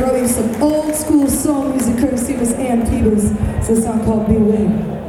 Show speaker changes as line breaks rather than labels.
wrote you some old school soul music courtesy of Miss Ann Peebles. It's a song called Beware.